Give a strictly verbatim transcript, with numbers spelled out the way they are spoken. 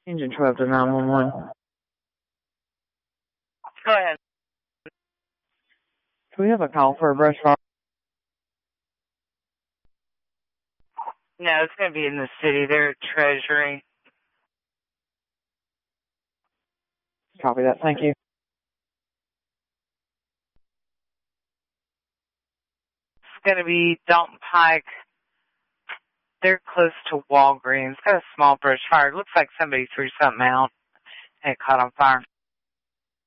Engine twelve to nine one one. Go ahead. Do we have a call for a brush fire? No, it's going to be in the city. They're at Treasury. Copy that. Thank you. It's going to be Dalton Pike. They're close to Walgreens. Got a small brush fire. It looks like somebody threw something out and it caught on fire.